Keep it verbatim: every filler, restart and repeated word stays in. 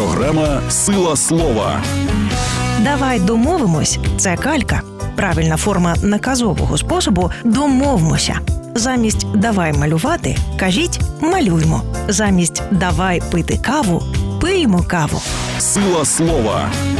Програма «Сила слова». Давай домовимось – це калька. Правильна форма наказового способу «домовмося». Замість «давай малювати» кажіть «малюймо». Замість «давай пити каву» – пиймо каву. Сила слова.